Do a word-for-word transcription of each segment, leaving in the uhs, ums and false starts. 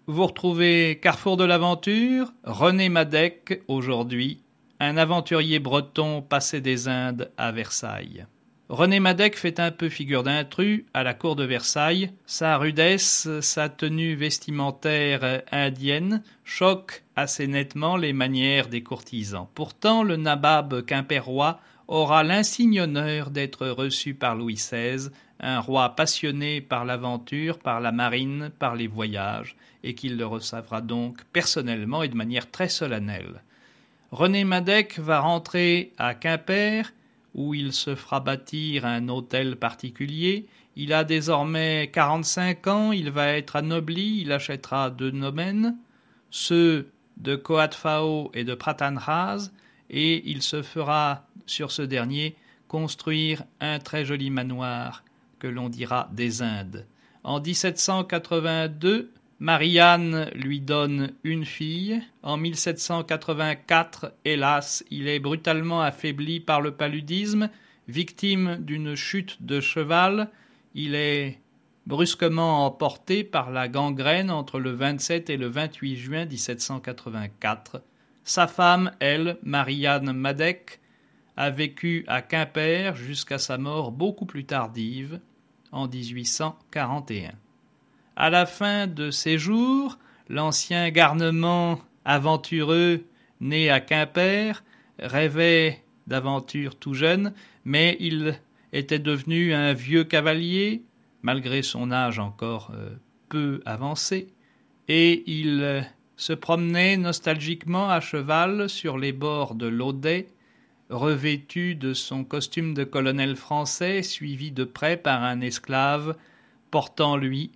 Vous retrouvez Carrefour de l'aventure, René Madec, aujourd'hui, un aventurier breton passé des Indes à Versailles. René Madec fait un peu figure d'intrus à la cour de Versailles. Sa rudesse, sa tenue vestimentaire indienne choquent assez nettement les manières des courtisans. Pourtant, le nabab quimpérois aura l'insigne honneur d'être reçu par Louis seize, un roi passionné par l'aventure, par la marine, par les voyages, et qu'il le recevra donc personnellement et de manière très solennelle. René Madec va rentrer à Quimper, où il se fera bâtir un hôtel particulier. Il a désormais quarante-cinq ans, il va être anobli, il achètera deux domaines, ceux de Coatfao et de Pratanras, et il se fera, sur ce dernier, construire un très joli manoir que l'on dira des Indes. En dix-sept cent quatre-vingt-deux, Marie-Anne lui donne une fille. En mille sept cent quatre-vingt-quatre, hélas, il est brutalement affaibli par le paludisme, victime d'une chute de cheval. Il est brusquement emporté par la gangrène entre le vingt-sept et le vingt-huit juin dix-sept cent quatre-vingt-quatre. Sa femme, elle, Marie-Anne Madec, a vécu à Quimper jusqu'à sa mort beaucoup plus tardive, en dix-huit cent quarante et un. À la fin de ses jours, l'ancien garnement aventureux né à Quimper rêvait d'aventures tout jeune, mais il était devenu un vieux cavalier, malgré son âge encore euh, peu avancé, et il euh, se promenait nostalgiquement à cheval sur les bords de l'Audet, revêtu de son costume de colonel français, suivi de près par un esclave, portant, lui,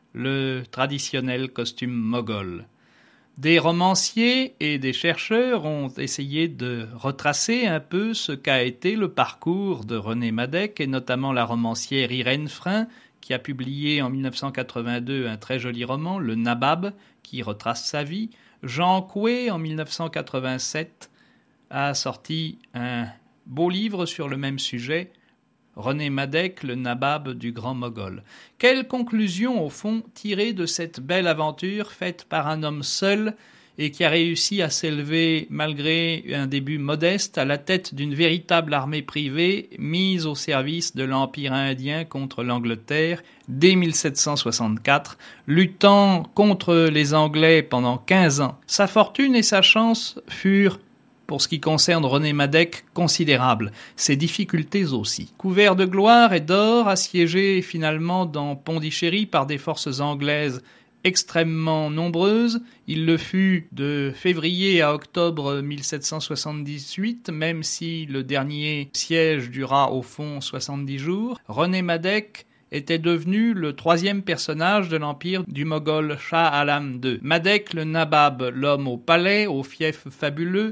le traditionnel costume moghol. Des romanciers et des chercheurs ont essayé de retracer un peu ce qu'a été le parcours de René Madec, et notamment la romancière Irène Frein, qui a publié en mille neuf cent quatre-vingt-deux un très joli roman, Le Nabab, qui retrace sa vie. Jean Coué, en mille neuf cent quatre-vingt-sept, a sorti un beau livre sur le même sujet, René Madec, le nabab du Grand Moghol. Quelle conclusion, au fond, tirer de cette belle aventure faite par un homme seul et qui a réussi à s'élever, malgré un début modeste, à la tête d'une véritable armée privée mise au service de l'Empire indien contre l'Angleterre dès mille sept cent soixante-quatre, luttant contre les Anglais pendant quinze ans. Sa fortune et sa chance furent, pour ce qui concerne René Madec, considérable, ses difficultés aussi. Couvert de gloire et d'or, assiégé finalement dans Pondichéry par des forces anglaises extrêmement nombreuses, il le fut de février à octobre mille sept cent soixante-dix-huit, même si le dernier siège dura au fond soixante-dix jours, René Madec était devenu le troisième personnage de l'empire du Moghol Shah Alam deux. Madec, le nabab, l'homme au palais, au fief fabuleux,